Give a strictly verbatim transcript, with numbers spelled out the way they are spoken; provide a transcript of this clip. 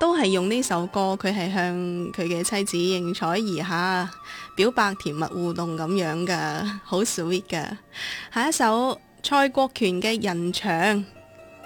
都係用呢首歌，佢係向佢嘅妻子應采兒下表白，甜蜜互動咁樣噶，好 sweet 噶。下一首蔡國權嘅《人牆》。